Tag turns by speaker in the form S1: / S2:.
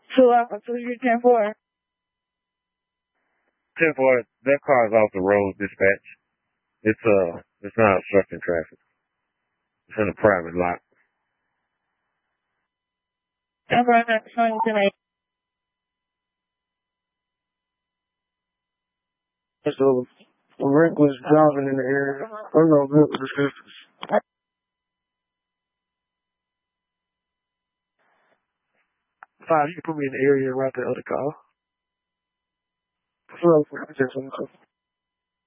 S1: So, so you're 10-4.
S2: 10-4, that car is off the road, dispatch. It's not obstructing traffic. It's in a private lot.
S1: I'm right now showing tonight.
S3: So, Rick was driving in the area. I don't know if it was just... 5, you can put me in the area right the other car. So,